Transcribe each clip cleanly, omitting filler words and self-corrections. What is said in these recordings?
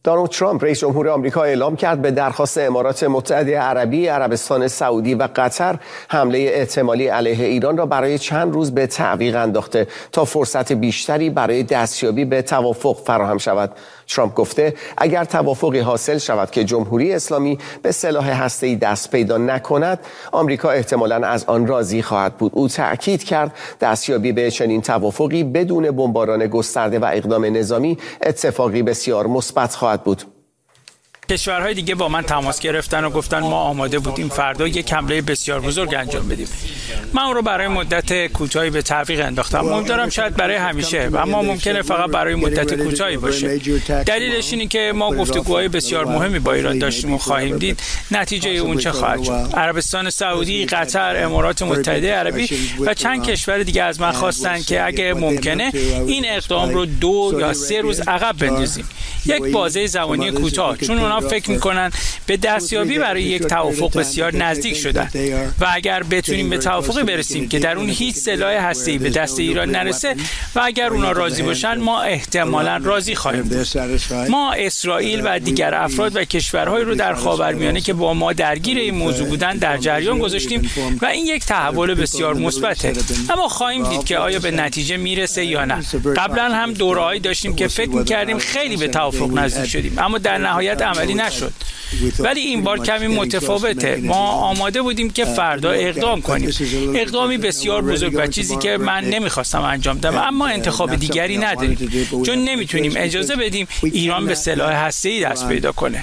دونالد ترامپ رئیس جمهور آمریکا اعلام کرد به درخواست امارات متحده عربی، عربستان سعودی و قطر حمله احتمالی علیه ایران را برای چند روز به تعویق انداخته تا فرصت بیشتری برای دستیابی به توافق فراهم شود. ترامپ گفته اگر توافقی حاصل شود که جمهوری اسلامی به سلاح هسته‌ای دست پیدا نکند، آمریکا احتمالاً از آن راضی خواهد بود. او تأکید کرد دستیابی به چنین توافقی بدون بمباران گسترده و اقدام نظامی اتفاقی بسیار مثبت خواهد بود. کشورهای دیگه با من تماس گرفتن و گفتن ما آماده بودیم فردا یک حمله بسیار بزرگ انجام بدیم. من اون رو برای مدت کوتاهی به تعویق انداختم. امیدوارم شاید برای همیشه، اما ممکنه فقط برای مدت کوتاهی باشه. دلیلش اینه که ما گفتگوهای بسیار مهمی با ایران داشتیم و خواهیم دید نتیجه اون چه خواهد شد. عربستان سعودی، قطر، امارات متحده عربی و چند کشور دیگه از من خواستن که اگه ممکنه این اقدام رو 2 یا 3 روز عقب بندازیم. یک بازه زمانی کوتاه، چون اونا فکر میکنن به دستیابی برای یک توافق بسیار نزدیک شدن و اگر بتونیم به توافقی برسیم که در اون هیچ سلاح هسته‌ای به دست ایران نرسه و اگر اونا راضی باشن ما احتمالاً راضی خواهیم بود. ما اسرائیل و دیگر افراد و کشورهایی رو در خاورمیانه که با ما درگیر این موضوع بودن در جریان گذاشتیم و این یک تحول بسیار مثبته، اما خواهیم دید که آیا به نتیجه میرسه یا نه. قبلا هم دوره‌ای داشتیم که فکر می‌کردیم خیلی به توافق نزدیک شدیم اما در نهایت عملی نشد. ولی این بار کمی متفاوته. ما آماده بودیم که فردا اقدام کنیم، اقدامی بسیار بزرگ و چیزی که من نمیخواستم انجام بدم، اما انتخاب دیگری نداریم چون نمیتونیم اجازه بدیم ایران به سلاح هسته‌ای دست پیدا کنه.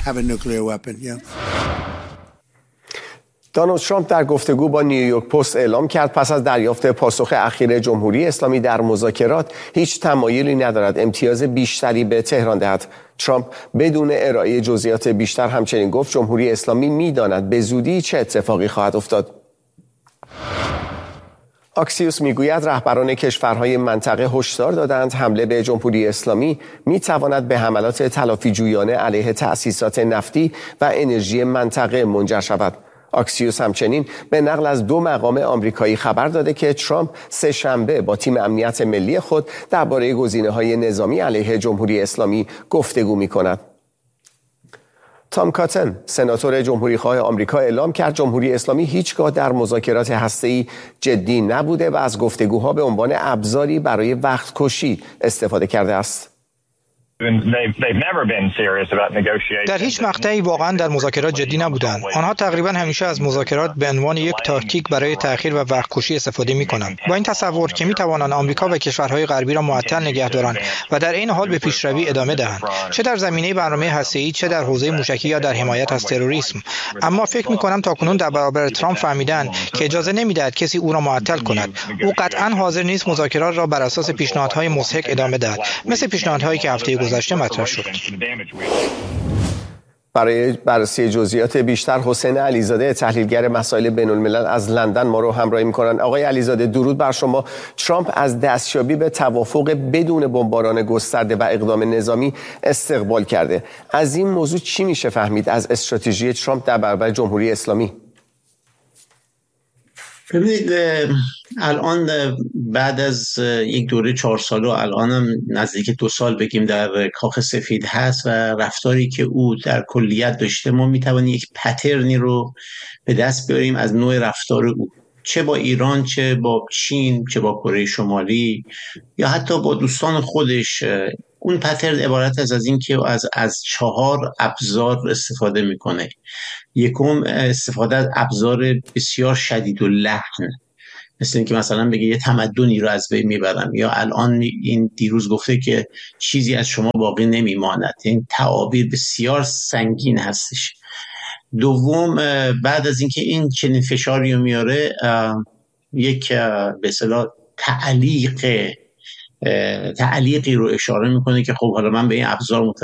دونالد ترامپ در گفتگو با نیویورک پست اعلام کرد پس از دریافت پاسخ اخیر جمهوری اسلامی در مذاکرات هیچ تمایلی ندارد امتیاز بیشتری به تهران دهد. ترامپ بدون ارائه جزئیات بیشتر همچنین گفت جمهوری اسلامی می‌داند به زودی چه اتفاقی خواهد افتاد. آکسیوس میگوید رهبران کشورهای منطقه هشدار دادند حمله به جمهوری اسلامی میتواند به حملات تلافی‌جویانه علیه تأسیسات نفتی و انرژی منطقه منجر شود. آکسیوس همچنین به نقل از 2 مقام آمریکایی خبر داده که ترامپ سه‌شنبه با تیم امنیت ملی خود درباره گزینه‌های نظامی علیه جمهوری اسلامی گفتگو می‌کند. تام کاتن، سناتور جمهوریخواه آمریکا اعلام کرد جمهوری اسلامی هیچگاه در مذاکرات هسته‌ای جدی نبوده و از گفتگوها به عنوان ابزاری برای وقت کشی استفاده کرده است. در هیچ مقطعی واقعا در مذاکرات جدی نبودند. آنها تقریبا همیشه از مذاکرات به عنوان یک تاکتیک برای تأخیر و وقت کشی استفاده می‌کنند. با این تصور که می‌توانند آمریکا و کشورهای غربی را معطل نگه دارند و در این حال به پیشروی ادامه دهند، چه در زمینه برنامه هسته‌ای، چه در حوزه موشکی یا در حمایت از تروریسم. اما فکر می‌کنم تاکنون در برابر ترامپ فهمیدند که اجازه نمی‌دهد کسی او را معطل کند. او قطعاً حاضر نیست مذاکرات را بر اساس پیشنهادهای مضحک ادامه دهد، مثل پیشنهادهایی که هفته گذشته مطرح شد. برای بررسی جزئیات بیشتر حسین علیزاده تحلیلگر مسائل بین‌الملل از لندن ما رو همراهی می‌کنند. آقای علیزاده درود بر شما. ترامپ از دستیابی به توافق بدون بمباران گسترده و اقدام نظامی استقبال کرده. از این موضوع چی میشه فهمید از استراتژی ترامپ در برابر جمهوری اسلامی؟ ببینید الان بعد از یک دوره 4 ساله و الانم نزدیک 2 سال بگیم در کاخ سفید هست و رفتاری که او در کلیت داشته، ما میتوانیم یک پترنی رو به دست بیاریم از نوع رفتار او، چه با ایران، چه با چین، چه با کره شمالی یا حتی با دوستان خودش. اون پترن عبارت از این که از 4 ابزار استفاده میکنه. یکم استفاده از ابزار بسیار شدید و لحن، مثل اینکه مثلا بگه یه تمدنی رو از بین میبرم، یا الان این دیروز گفته که چیزی از شما باقی نمیماند. این تعابیر بسیار سنگین هستش. دوم، بعد از اینکه این چنین فشاری رو میاره، یک به اصطلاح تعلیقی رو اشاره میکنه که خب حالا من به این ابزار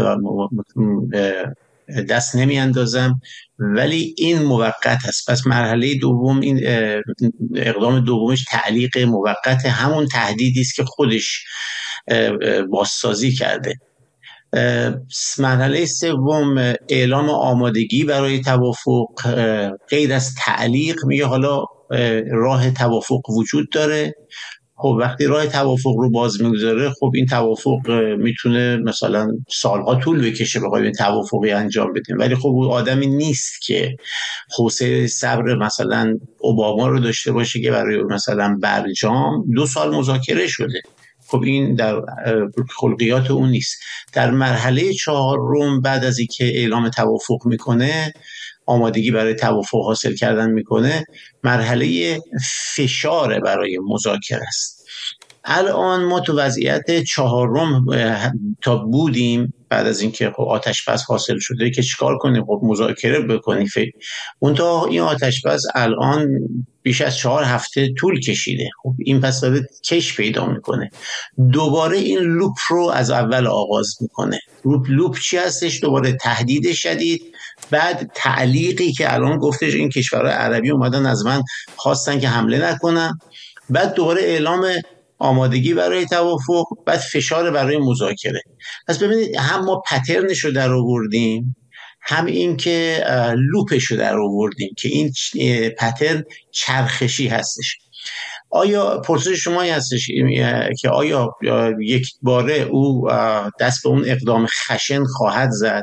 دست نمی اندازم، ولی این موقت هست. پس مرحله دوم، این اقدام دومش تعلیق موقت همون تهدیدی است که خودش بازسازی کرده. مرحله سوم اعلام آمادگی برای توافق، غیر از تعلیق میگه حالا راه توافق وجود داره، خب وقتی راه توافق رو باز میگذاره، خب این توافق میتونه مثلا سالها طول بکشه بخوایم این توافقی انجام بدیم، ولی خب او آدمی نیست که حوصله صبر مثلا اوباما رو داشته باشه که برای مثلا برجام 2 سال مذاکره شده. خب این در خلقیات اون نیست. در مرحله 4 بعد از اینکه اعلام توافق میکنه، آمادگی برای توافق حاصل کردن میکنه، مرحله فشار برای مذاکره است. الان ما تو وضعیت 4 تا بودیم بعد از اینکه خب آتش بس حاصل شده که چیکار کنیم، خب مذاکره بکنیم. منتها این آتش بس الان بیش از 4 هفته طول کشیده. خب این پس داره کش پیدا میکنه، دوباره این لوپ رو از اول آغاز میکنه. لوپ چی هستش؟ دوباره تهدید شدید، بعد تعلیقی که الان گفتش این کشورهای عربی اومدن از من خواستن که حمله نکنن، بعد دوباره اعلام آمادگی برای توافق، بعد فشار برای مذاکره. پس ببینید هم ما پترنش رو در آوردیم، هم این که لوپش رو در آوردیم که این پترن چرخشی هستش. آیا پرسش شما هستش که آیا یک باره او دست به اون اقدام خشن خواهد زد؟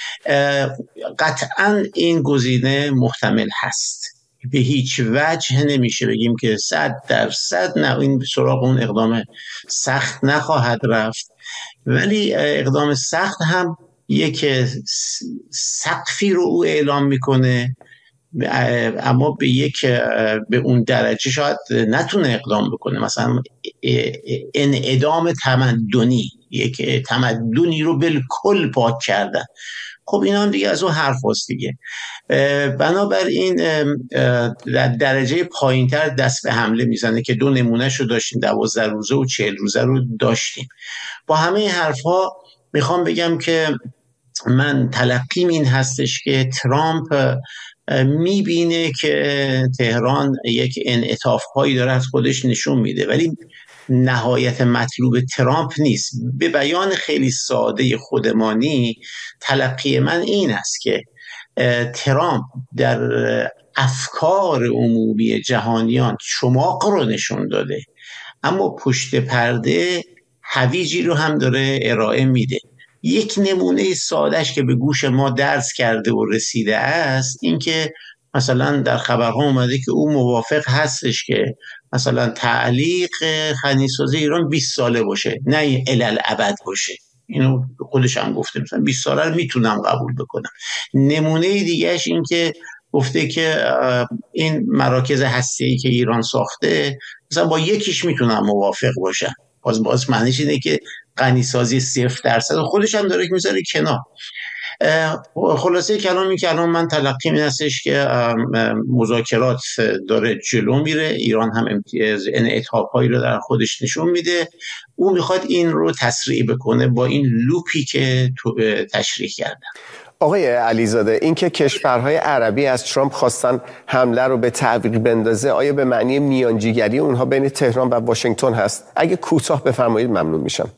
قطعا این گزینه محتمل هست. به هیچ وجه نمیشه بگیم که 100% نه، این سراغ اون اقدام سخت نخواهد رفت، ولی اقدام سخت هم یک سقفی رو او اعلام میکنه، اما به اون درجه شاید نتونه اقدام بکنه. مثلا انعدام تمدنی، یک تمدنی رو بالکل پاک کردن. خب این هم دیگه از اون حرف هست دیگه. بنابراین در درجه پایینتر دست به حمله میزنه که 2 نمونهش رو داشتیم، 12 روزه و 40 روزه رو داشتیم. با همه این حرف ها میخوام بگم که من تلقیم این هستش که ترامپ میبینه که تهران یک انعطاف هایی داره از خودش نشون میده، ولی نهایت مطلوب ترامپ نیست. به بیان خیلی ساده خودمانی تلقی من این است که ترامپ در افکار عمومی جهانیان چماق رو نشون داده، اما پشت پرده هویجی رو هم داره ارائه میده. یک نمونه سادهش که به گوش ما درس کرده و رسیده است این که مثلا در خبرها اومده که او موافق هستش که مثلا تعلیق خنیسازی ایران 20 ساله باشه، نه الالعبد باشه. اینو خودش هم گفته، مثلا 20 ساله رو میتونم قبول بکنم. نمونه دیگهش این که گفته که این مراکز هسته‌ای که ایران ساخته مثلا با یکیش میتونم موافق باشم. باز معنیش اینه که غنیسازی 0% خودش هم داره میذاره کنار. خلاصه کلامی که الان من تلقی این هستش که مذاکرات داره جلو میره، ایران هم انعطاف‌هایی رو در خودش نشون میده، او میخواد این رو تسریع بکنه با این لوپی که تشریح کردن. آقای علیزاده، این که کشورهای عربی از ترامپ خواستن حمله رو به تعویق بندازه، آیا به معنی میانجیگری اونها بین تهران و واشنگتن هست؟ اگه کوتاه بفرمایید ممنون میشم.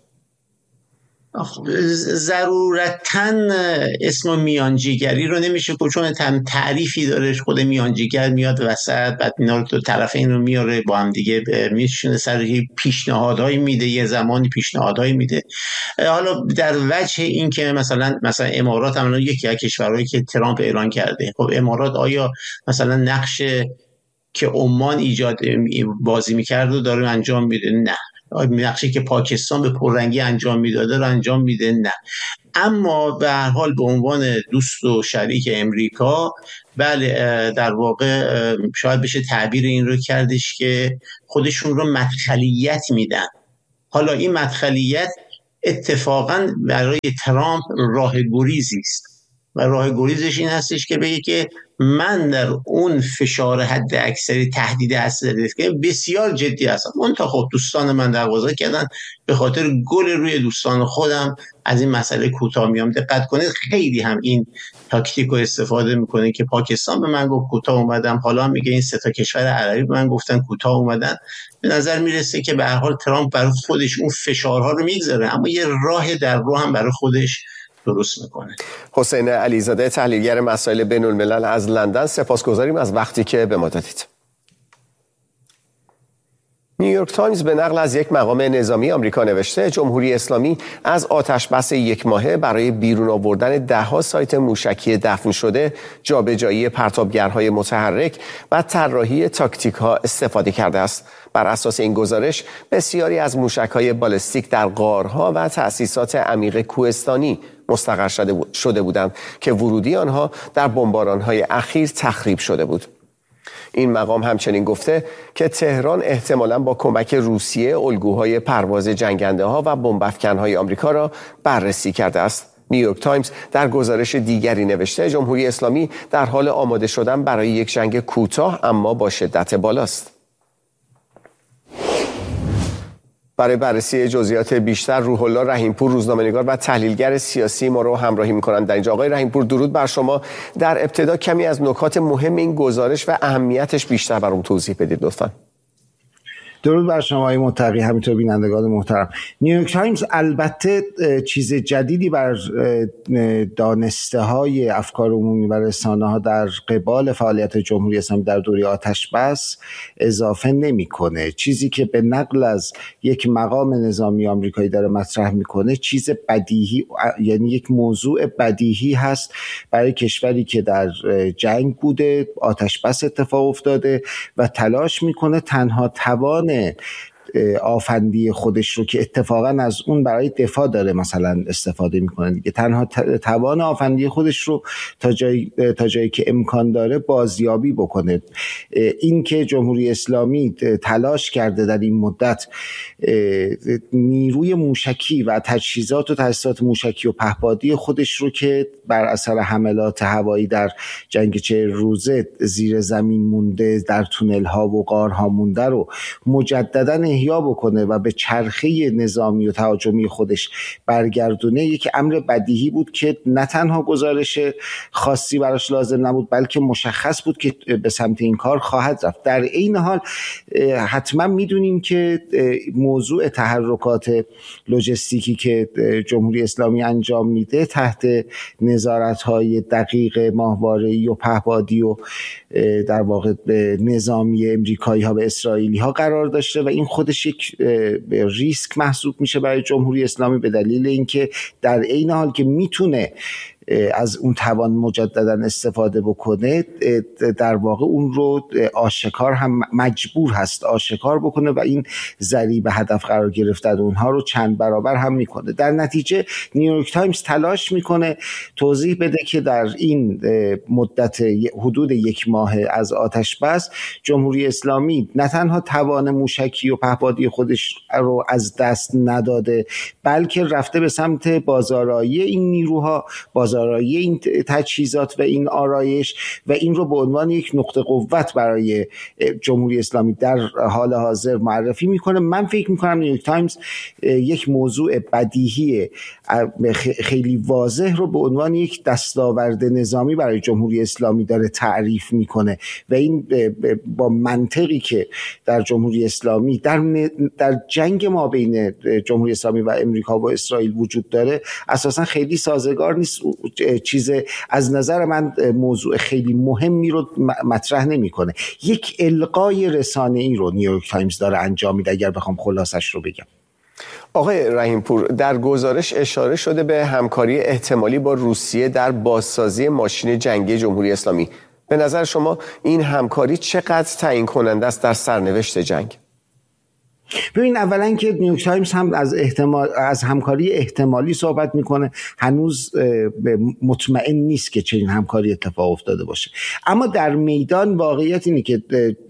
ضرورتاً اسم میانجیگری رو نمیشه که، چون تعریفی داره، خود میانجیگر میاد وسط، بعد اینا رو تو طرفین رو میاره با هم دیگه میشونه سر پیشنهادهایی میده، یه زمانی پیشنهادهایی میده. حالا در وجه این که مثلا امارات هم یکی از کشورهایی که ترامپ اعلان کرده، خب امارات آیا مثلا نقش که عمان ایجاد بازی میکرد و داره انجام میده؟ نه. نقشی که پاکستان به پررنگی انجام میداده رو انجام میده؟ نه. اما به هر حال به عنوان دوست و شریک امریکا، بله در واقع شاید بشه تعبیر این رو کردش که خودشون رو مدخلیت میدن. حالا این مدخلیت اتفاقا برای ترامپ راه گریزی است و راه گریزش این هستش که بگه که من در اون فشار حد اکثری تهدید هستی که بسیار جدی هستم، منتها خب دوستان من دروازه کردن، به خاطر گل روی دوستان خودم از این مسئله کوتاه میام. دقت کنید خیلی هم این تاکتیک رو استفاده میکنه که پاکستان به من گفت کوتاه اومدم، حالا میگه این 3 تا کشور عربی به من گفتن کوتاه اومدن. به نظر میرسه که به هر حال ترامپ برای خودش اون فشارها رو میگذاره، اما یه راه در رو هم برای خودش درست میکنه. حسین علیزاده، تحلیلگر مسائل بین الملل از لندن، سپاسگزاریم از وقتی که به ما دادید. نیویورک تایمز به نقل از یک مقام نظامی آمریکا نوشته جمهوری اسلامی از آتش‌بس یک ماهه برای بیرون آوردن ده‌ها سایت موشکی دفن شده، جابجایی پرتابگرهای متحرک و طراحی تاکتیک‌ها استفاده کرده است. بر اساس این گزارش بسیاری از موشک‌های بالستیک در غارها و تأسیسات عمیق کوهستانی مستقر شده بودند که ورودی آنها در بمباران‌های اخیر تخریب شده بود. این مقام همچنین گفته که تهران احتمالاً با کمک روسیه الگوهای پرواز جنگنده‌ها و بمب‌افکن‌های آمریکا را بررسی کرده است. نیویورک تایمز در گزارش دیگری نوشته جمهوری اسلامی در حال آماده شدن برای یک جنگ کوتاه اما با شدت بالاست. برای بررسی جزئیات بیشتر روح الله رحیمپور روزنامه‌نگار و تحلیلگر سیاسی ما رو همراهی می‌کنند در اینجا. آقای رحیمپور درود بر شما. در ابتدا کمی از نکات مهم این گزارش و اهمیتش بیشتر برام توضیح بدید لطفاً. درود بر شما ای متقی، همینطور بینندگان محترم. نیویورک تایمز البته چیز جدیدی بر دانسته های افکار عمومی و رسانه ها در قبال فعالیت جمهوری اسلامی در دوره آتش‌بس اضافه نمی‌کنه. چیزی که به نقل از یک مقام نظامی آمریکایی داره مطرح میکنه چیز بدیهی، یعنی یک موضوع بدیهی هست برای کشوری که در جنگ بوده، آتش‌بس اتفاق افتاده و تلاش میکنه تنها توان آفندی خودش رو که اتفاقا از اون برای دفاع داره مثلا استفاده میکنه دیگه، تنها توان آفندی خودش رو تا جایی که امکان داره بازیابی بکنه. این که جمهوری اسلامی تلاش کرده در این مدت نیروی موشکی و تجهیزات و تاسیسات موشکی و پهپادی خودش رو که بر اثر حملات هوایی در جنگ 40 روزه زیر زمین مونده، در تونل ها و غارها مونده رو مجددا احیا بکنه و به چرخه نظامی و تهاجمی خودش برگردونه، یک امر بدیهی بود که نه تنها گزارش خاصی براش لازم نبود بلکه مشخص بود که به سمت این کار خواهد رفت. در این حال حتما میدونیم که موضوع تحرکات لوجستیکی که جمهوری اسلامی انجام میده تحت نظارت‌های دقیق ماهواره‌ای و پهپادی و در واقع نظامی امریکایی‌ها و اسرائیلی‌ها قرار داشته و این خودش یک ریسک محسوب میشه برای جمهوری اسلامی به دلیل اینکه در عین حال که میتونه از اون توان مجددا استفاده بکنه، در واقع اون رو آشکار هم مجبور هست آشکار بکنه و این ضریب هدف قرار گرفتن اونها رو چند برابر هم میکنه. در نتیجه نیویورک تایمز تلاش میکنه توضیح بده که در این مدت حدود یک ماه از آتش بس جمهوری اسلامی نه تنها توان موشکی و پهپادی خودش رو از دست نداده بلکه رفته به سمت بازآرایی این نیروها، بازآرایی این تجهیزات و این آرایش و این رو به عنوان یک نقطه قوت برای جمهوری اسلامی در حال حاضر معرفی میکنه. من فکر میکنم نیویورک تایمز یک موضوع بدیهی خیلی واضح رو به عنوان یک دستاورد نظامی برای جمهوری اسلامی داره تعریف میکنه و این با منطقی که در جمهوری اسلامی در جنگ ما بین جمهوری اسلامی و امریکا و اسرائیل وجود داره اساسا خیلی سازگار نیست. چیز از نظر من موضوع خیلی مهمی رو مطرح نمیکنه. یک القای رسانه‌ای رو نیویورک تایمز داره انجام میده اگر بخوام خلاصش رو بگم. آقای رحیمپور، در گزارش اشاره شده به همکاری احتمالی با روسیه در بازسازی ماشین جنگی جمهوری اسلامی. به نظر شما این همکاری چقدر تعیین کننده است در سرنوشت جنگ؟ ببین، اولا که نیویورک تایمز هم از همکاری احتمالی صحبت میکنه، هنوز مطمئن نیست که چنین همکاری اتفاق افتاده باشه. اما در میدان واقعیت اینه که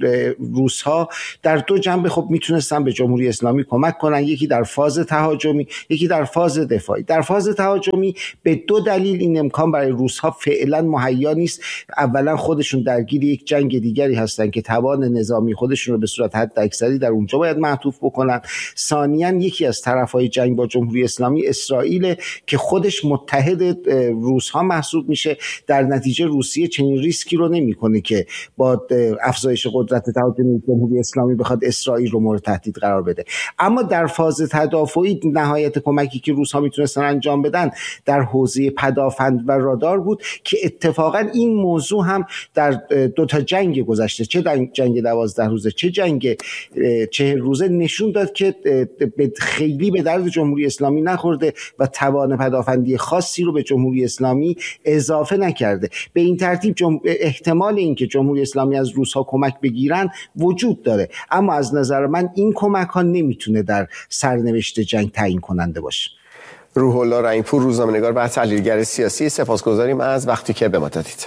روس‌ها در دو جنبه خب میتونستن به جمهوری اسلامی کمک کنن، یکی در فاز تهاجمی، یکی در فاز دفاعی. در فاز تهاجمی به دو دلیل این امکان برای روس‌ها فعلا مهیا نیست. اولا خودشون درگیر یک جنگ دیگری هستن که توان نظامی خودشون رو به صورت حداکثری در اونجا باید محدود معطوف بکنن. ثانیاً یکی از طرفهای جنگ با جمهوری اسلامی اسرائیل که خودش متحد روس‌ها محسوب میشه. در نتیجه روسیه چنین ریسکی رو نمیکنه که با افزایش قدرت تهاجمی جمهوری اسلامی بخواد اسرائیل رو مورد تهدید قرار بده. اما در فاز تدافعی نهایت کمکی که روس‌ها میتونستن انجام بدن در حوزه پدافند و رادار بود که اتفاقا این موضوع هم در دو تا جنگ گذشته، چه جنگ 12 روزه چه جنگ 40 روزه، نشون داد که خیلی به درد جمهوری اسلامی نخورده و توان پدافندی خاصی رو به جمهوری اسلامی اضافه نکرده. به این ترتیب احتمال اینکه جمهوری اسلامی از روس‌ها کمک بگیرن وجود داره، اما از نظر من این کمک ها نمیتونه در سرنوشت جنگ تعیین کننده باشه. روح الله رحیم‌پور، روزنامه‌نگار و تحلیلگر سیاسی، سپاسگزاریم از وقتی که به ما دادید.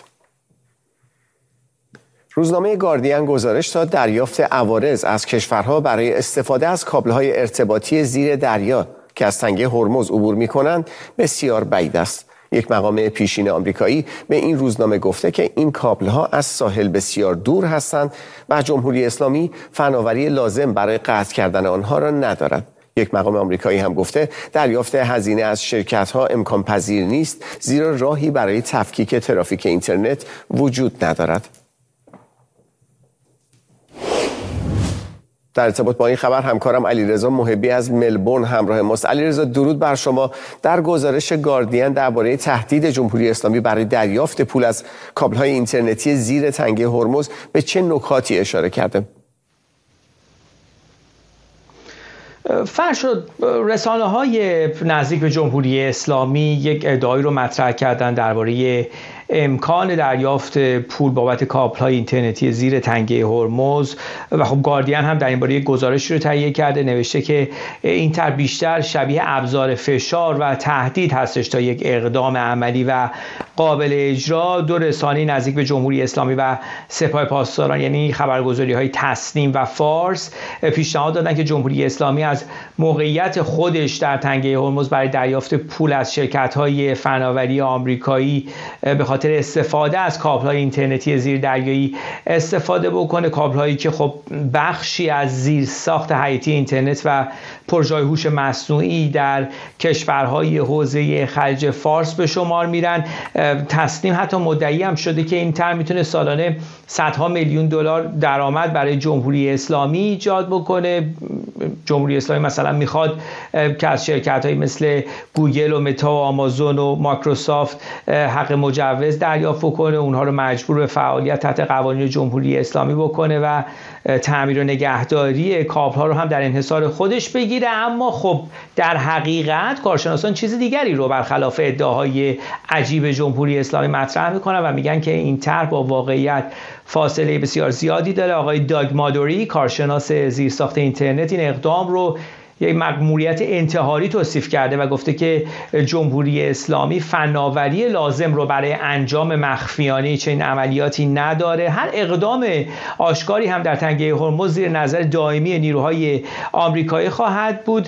روزنامه گاردین گزارش داد دریافت عوارض از کشورها برای استفاده از کابل‌های ارتباطی زیر دریا که از تنگه هرمز عبور می‌کنند بسیار بعید است. یک مقام پیشین آمریکایی به این روزنامه گفته که این کابل‌ها از ساحل بسیار دور هستند و جمهوری اسلامی فناوری لازم برای قطع کردن آنها را ندارد. یک مقام آمریکایی هم گفته دریافت هزینه از شرکت‌ها امکان پذیر نیست، زیرا راهی برای تفکیک ترافیک اینترنت وجود ندارد. در ارتباط با این خبر همکارم علیرضا محبی از ملبورن همراه ماست. علیرضا، درود بر شما. در گزارش گاردین درباره تهدید جمهوری اسلامی برای دریافت پول از کابل‌های اینترنتی زیر تنگه هرمز به چه نکاتی اشاره کرده؟ فرشاد، رسانه‌های نزدیک به جمهوری اسلامی یک ادعایی رو مطرح کردن درباره امکان دریافت پول بابت کابل‌های اینترنتی زیر تنگه هرمز و خب گاردین هم در این باره یک گزارشی رو تهیه کرده، نوشته که این طرح بیشتر شبیه ابزار فشار و تهدید هستش تا یک اقدام عملی و قابل اجرا. دو رسانه نزدیک به جمهوری اسلامی و سپاه پاسداران یعنی خبرگزاری‌های تسنیم و فارس پیشنهاد دادن که جمهوری اسلامی از موقعیت خودش در تنگه هرمز برای دریافت پول از شرکت‌های فناوری آمریکایی به خاطر استفاده از کابل‌های اینترنتی زیردریایی استفاده بکنه، کابل‌هایی که خب بخشی از زیرساخت حیاتی اینترنت و پروژه‌های هوش مصنوعی در کشورهای حوزه خلیج فارس به شمار میرن. تسنیم حتی مدعی هم شده که این طرح میتونه سالانه صدها میلیون دلار درآمد برای جمهوری اسلامی ایجاد بکنه. جمهوری اسلامی مثلا میخواد که از شرکت‌هایی مثل گوگل و متا و آمازون و مایکروسافت حق مجوز دریافت کنه، اونها رو مجبور به فعالیت تحت قوانین جمهوری اسلامی بکنه و تعمیر و نگهداری کابل‌ها رو هم در انحصار خودش بگیره. اما خب در حقیقت کارشناسان چیز دیگری رو برخلاف ادعاهای عجیب جمهوری اسلامی مطرح میکنن و میگن که این طرح با واقعیت فاصله بسیار زیادی داره. آقای داگ مادوری، کارشناس زیرساخت اینترنت، این اقدام رو یک مأموریت انتحاری توصیف کرده و گفته که جمهوری اسلامی فناوری لازم رو برای انجام مخفیانه چنین عملیاتی نداره. هر اقدام آشکاری هم در تنگه هرمز زیر نظر دائمی نیروهای آمریکایی خواهد بود.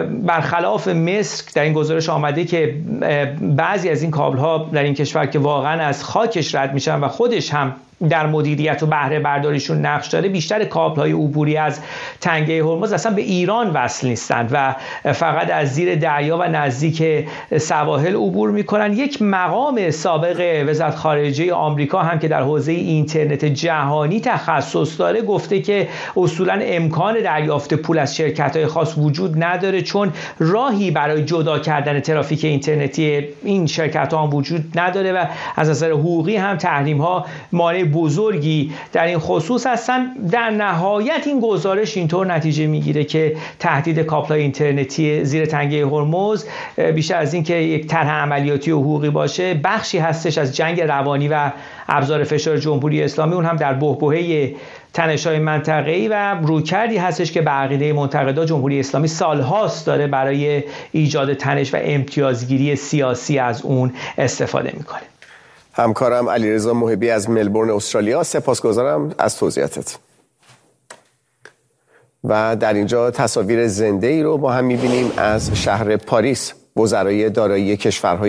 برخلاف مصر در این گزارش آمده که بعضی از این کابل‌ها در این کشور که واقعا از خاکش رد میشن و خودش هم در مدیریت و بهره برداریشون نقش داره، بیشتر کابل‌های عبوری از تنگه هرمز اصلا به ایران وصل نیستند و فقط از زیر دریا و نزدیک سواحل عبور میکنن. یک مقام سابق وزارت خارجه آمریکا هم که در حوزه اینترنت جهانی تخصص داره گفته که اصولا امکان دریافت پول از شرکت‌های خاص وجود نداره، چون راهی برای جدا کردن ترافیک اینترنتی این شرکت‌ها هم وجود نداره و از نظر حقوقی هم تحریم‌ها مانع بزرگی در این خصوص هستن. در نهایت این گزارش اینطور نتیجه میگیره که تهدید کابل‌های اینترنتی زیر تنگه هرمز بیشتر از این که یک طرح عملیاتی و حقوقی باشه، بخشی هستش از جنگ روانی و ابزار فشار جمهوری اسلامی، اون هم در بحبوحه تنش‌های منطقه‌ای و رویکردی هستش که به عقیده منتقدا جمهوری اسلامی سالهاست داره برای ایجاد تنش و امتیازگیری سیاسی از اون استفاده میکنه. همکارم علیرضا محبی از ملبورن استرالیا، سپاسگزارم از توضیحاتت. و در اینجا تصاویر زنده ای رو با هم می‌بینیم از شهر پاریس. وزرای دارایی کشورهای